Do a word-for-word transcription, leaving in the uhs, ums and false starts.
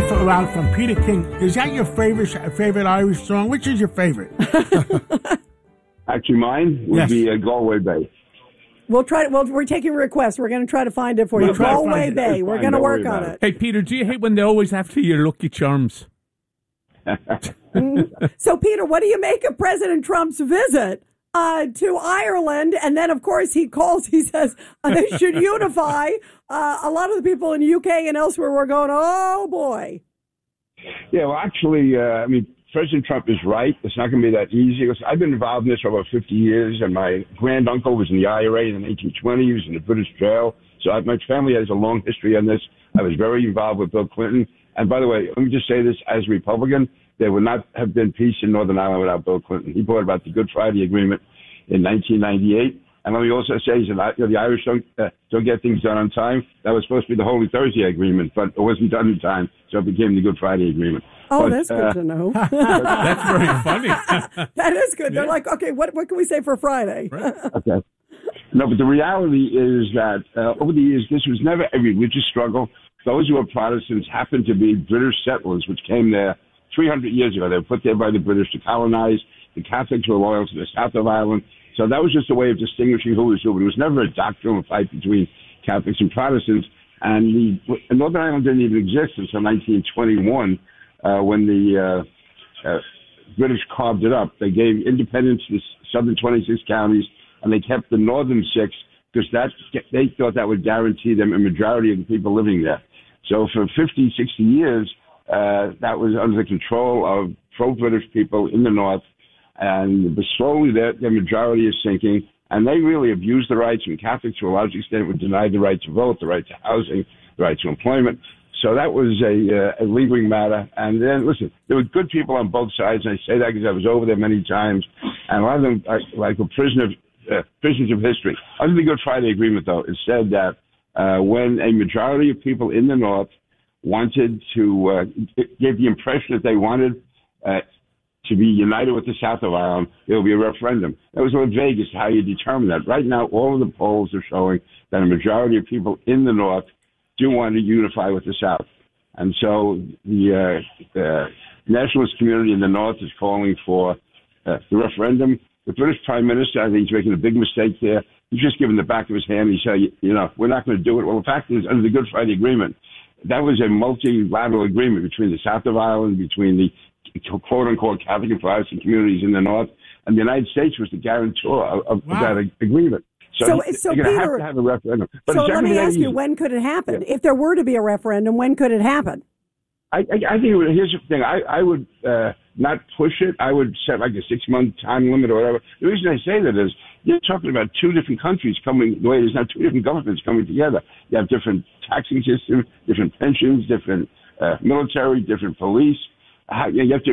from, around from Peter King. Is that your favorite favorite Irish song? Which is your favorite? Actually, mine would Yes. be uh, Galway Bay. We'll try to, well, we're taking requests. We're going to try to find it for you. We'll try to Galway find it. Bay. It's We're fine. going to Don't work worry on about it. Hey, Peter, do you hate when they always have to your Lucky Charms? So, Peter, what do you make of President Trump's visit uh, to Ireland? And then, of course, he calls, he says uh, they should unify. Uh, a lot of the people in the U K and elsewhere were going, oh, boy. Yeah, well, actually, uh, I mean, President Trump is right. It's not going to be that easy. Listen, I've been involved in this for over fifty years, and my granduncle was in the I R A in the nineteen twenties in the British jail. So I, my family has a long history on this. I was very involved with Bill Clinton. And by the way, let me just say this, as a Republican, there would not have been peace in Northern Ireland without Bill Clinton. He brought about the Good Friday Agreement in nineteen ninety-eight. And let me also say that you know, the Irish don't, uh, don't get things done on time. That was supposed to be the Holy Thursday Agreement, but it wasn't done in time, so it became the Good Friday Agreement. Oh, but, that's good uh, to know. That's very funny. That is good. They're like, okay, what what can we say for Friday? Right. Okay. No, but the reality is that uh, over the years, this was never a religious struggle. Those who were Protestants happened to be British settlers, which came there three hundred years ago. They were put there by the British to colonize. The Catholics were loyal to the south of Ireland. So that was just a way of distinguishing who was who. But it was never a doctrinal fight between Catholics and Protestants. And the and Northern Ireland didn't even exist until nineteen twenty-one, uh, when the uh, uh, British carved it up. They gave independence to the southern twenty-six counties, and they kept the northern six because that they thought that would guarantee them a majority of the people living there. So for fifty, sixty years, uh, that was under the control of pro-British people in the north. And but slowly their, their majority is sinking, and they really abused the rights, and Catholics to a large extent were denied the right to vote, the right to housing, the right to employment. So that was a, uh, a lingering matter. And then, listen, there were good people on both sides, and I say that because I was over there many times, and a lot of them, like, like a prisoner of, uh, prisoners of history. Under the Good Friday Agreement, though, it said that uh, when a majority of people in the North wanted to, uh, it gave the impression that they wanted uh, to be united with the South of Ireland, there will be a referendum. That was a little vague as to how you determine that. Right now, all of the polls are showing that a majority of people in the North do want to unify with the South. And so the, uh, the nationalist community in the North is calling for uh, the referendum. The British Prime Minister, I think he's making a big mistake there. He's just given the back of his hand. He said, you know, we're not going to do it. Well, the fact is, under the Good Friday Agreement, that was a multilateral agreement between the South of Ireland, between the quote-unquote Catholic and Protestant communities in the North, and the United States was the guarantor of, of Wow. that agreement. So, So- he- so you're going to Peter- have to have a referendum. But So it's not let gonna me be that ask you, easy. when could it happen? Yeah. If there were to be a referendum, when could it happen? I, I, I think it would, here's the thing. I, I would uh, not push it. I would set like a six-month time limit or whatever. The reason I say that is you're talking about two different countries coming, the way there's not two different governments coming together. You have different taxing systems, different pensions, different uh, military, different police. How, you have to